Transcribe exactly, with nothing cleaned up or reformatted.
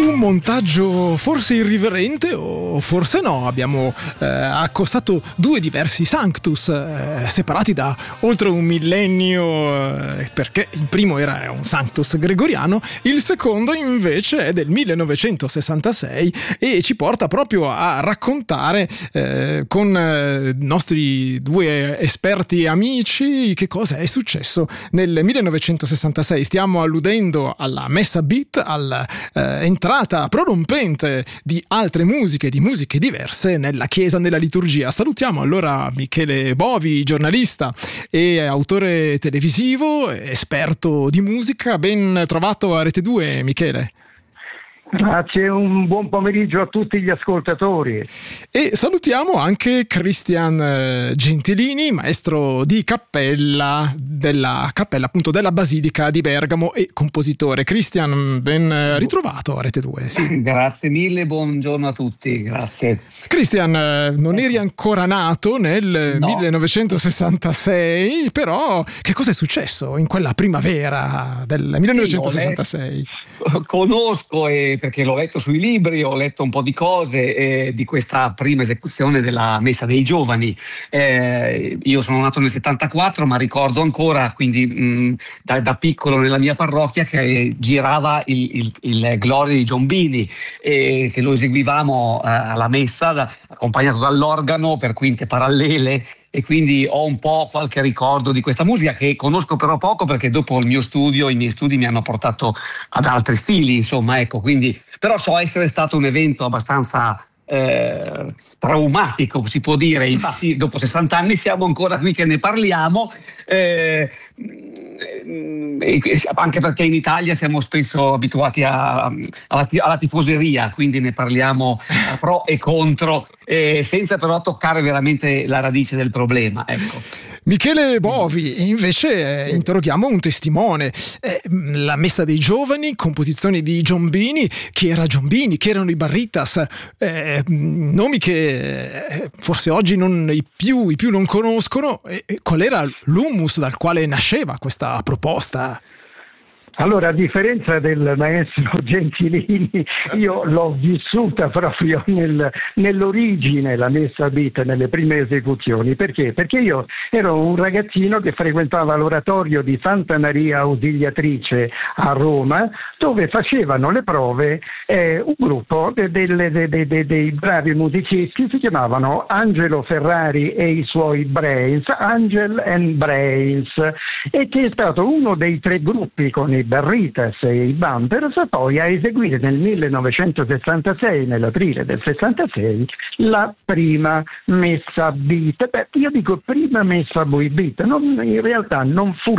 un montaggio forse irriverente o forse no. Abbiamo eh, accostato due diversi Sanctus eh, separati da oltre un millennio, eh, perché il primo era un Sanctus gregoriano, il secondo invece è del millenovecentosessantasei e ci porta proprio a raccontare eh, con eh, nostri due esperti amici che cosa è successo nel millenovecentosessantasei. Stiamo alludendo alla Messa Beat, all'entrata eh, prorompente di altre musiche, di musiche diverse nella Chiesa, nella liturgia. Salutiamo allora Michele Bovi, giornalista e autore televisivo, esperto di musica. Ben trovato a Rete due, Michele. Grazie, un buon pomeriggio a tutti gli ascoltatori. E salutiamo anche Cristian Gentilini, maestro di cappella della cappella appunto della Basilica di Bergamo e compositore. Cristian, ben ritrovato a Rete due. Sì. Grazie mille, buongiorno a tutti, grazie. Cristian, non eri ancora nato nel no. millenovecentosessantasei, però che cosa è successo in quella primavera del millenovecentosessantasei? Sì, conosco e perché l'ho letto sui libri, ho letto un po' di cose eh, di questa prima esecuzione della Messa dei Giovani. Eh, io sono nato nel settantaquattro, ma ricordo ancora, quindi mh, da, da piccolo nella mia parrocchia, che girava il, il, il Gloria di Giombini e che lo eseguivamo eh, alla messa, da, accompagnato dall'organo per quinte parallele. E quindi ho un po' qualche ricordo di questa musica, che conosco però poco perché dopo il mio studio, i miei studi mi hanno portato ad altri stili, insomma, ecco, quindi però so essere stato un evento abbastanza eh, traumatico, si può dire. Infatti dopo sessanta anni siamo ancora qui che ne parliamo, eh, anche perché in Italia siamo spesso abituati a, alla, alla tifoseria, quindi ne parliamo a pro e contro, eh, senza però toccare veramente la radice del problema, ecco. Michele Bovi, invece eh, interroghiamo un testimone. Eh, la Messa dei Giovani, composizioni di Giombini. Chi era Giombini? Chi erano i Barritas? Eh, nomi che eh, forse oggi non, i, più, i più non conoscono. Eh, qual era l'humus dal quale nasceva questa proposta? Allora, a differenza del maestro Gentilini, io l'ho vissuta proprio nel, nell'origine, la Messa Beat, nelle prime esecuzioni. Perché? Perché io ero un ragazzino che frequentava l'oratorio di Santa Maria Ausiliatrice a Roma, dove facevano le prove eh, un gruppo de, de, de, de, de, dei bravi musicisti, si chiamavano Angelo Ferrari e i suoi Brains, Angel and Brains, e che è stato uno dei tre gruppi con i Barritas e i Bumpers poi a eseguire nel millenovecentosessantasei, nell'aprile del sessantasei, la prima Messa Beat. Beh, io dico prima Messa Beat, non, in realtà non fu